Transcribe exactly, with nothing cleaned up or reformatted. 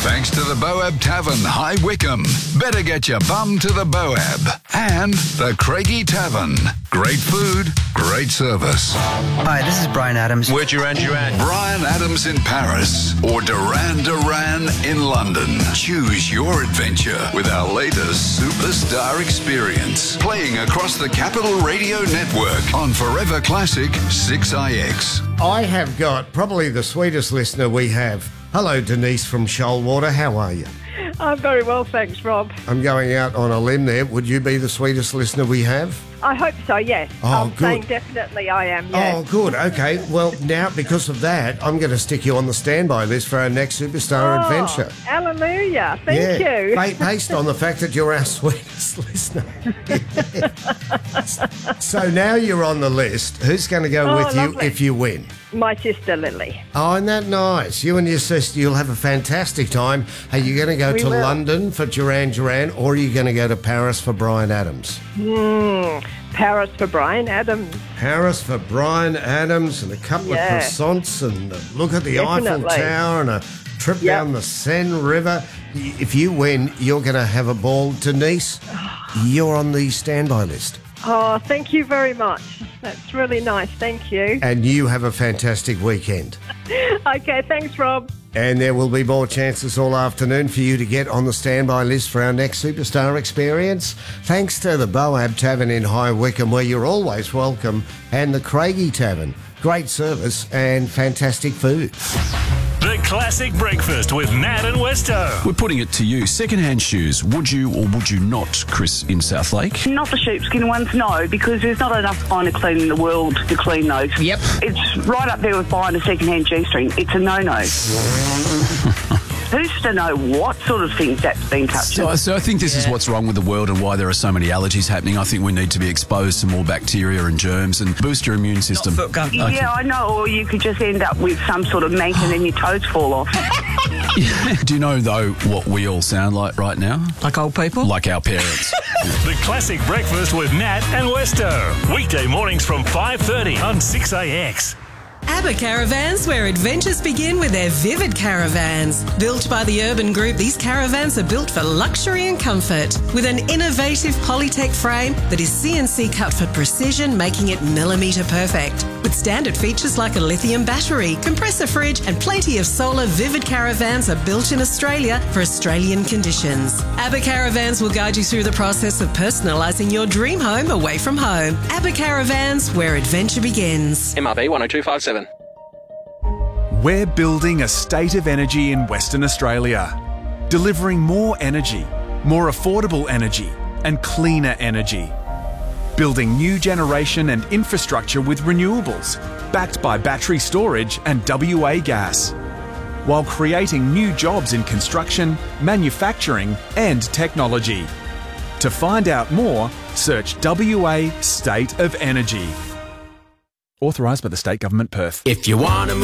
Thanks to the Boab Tavern, High Wycombe. Better get your bum to the Boab. And the Craigie Tavern. Great food, great service. Hi, this is Brian Adams. We're Duran Duran. Brian Adams in Paris or Duran Duran in London. Choose your adventure with our latest Superstar Experience. Playing across the Capital Radio Network on Forever Classic six I X. I have got probably the sweetest listener we have. Hello, Denise from Shoalwater. How are you? I'm very well, thanks, Rob. I'm going out on a limb there. Would you be the sweetest listener we have? I hope so, yes. Oh, I'm good. saying definitely I am, yes. Oh, good. Okay. Well, now, because of that, I'm going to stick you on the standby list for our next Superstar Oh, Adventure. Hallelujah. Thank yeah. you. Ba- Based on the fact that you're our sweetest listener. So now you're on the list. Who's going to go Oh, with you lovely. if you win? My sister, Lily. Oh, isn't that nice? You and your sister, you'll have a fantastic time. Are you going to go We to will. London for Duran Duran, or are you going to go to Paris for Brian Adams? Mm, Paris for Brian Adams. Paris for Brian Adams and a couple Yeah. of croissants and a look at the Eiffel Definitely. Tower and a trip Yep. down the Seine River. Y- If you win, you're going to have a ball. Denise, you're on the standby list. Oh, thank you very much. That's really nice. Thank you. And you have a fantastic weekend. Okay, thanks, Rob. And there will be more chances all afternoon for you to get on the standby list for our next Superstar Experience. Thanks to the Boab Tavern in High Wycombe, where you're always welcome, and the Craigie Tavern. Great service and fantastic food. The Classic Breakfast with Nat and Westo. We're putting it to you. Second-hand shoes, would you or would you not, Chris, in Southlake? Not the sheepskin ones, no, because there's not enough finer clean in the world to clean those. Yep. It's right up there with buying a second-hand G-string. It's a no-no. Who's to know what sort of things that's been touched? So, so I think this is what's wrong with the world and why there are so many allergies happening. I think we need to be exposed to more bacteria and germs and boost your immune system. Foot gum. Okay. Yeah, I know, or you could just end up with some sort of mank and then your toes fall off. Do you know, though, what we all sound like right now? Like old people? Like our parents. The Classic Breakfast with Nat and Westo. Weekday mornings from five thirty on six A X. ABBA Caravans, where adventures begin with their Vivid Caravans. Built by the Urban Group, these caravans are built for luxury and comfort. With an innovative Polytech frame that is C N C cut for precision, making it millimetre perfect. With standard features like a lithium battery, compressor fridge and plenty of solar, Vivid Caravans are built in Australia for Australian conditions. ABBA Caravans will guide you through the process of personalising your dream home away from home. ABBA Caravans, where adventure begins. M R B one oh two five seven. We're building a state of energy in Western Australia, delivering more energy, more affordable energy, and cleaner energy. Building new generation and infrastructure with renewables, backed by battery storage and W A gas, while creating new jobs in construction, manufacturing, and technology. To find out more, search W A State of Energy. Authorised by the State Government, Perth. If you want to move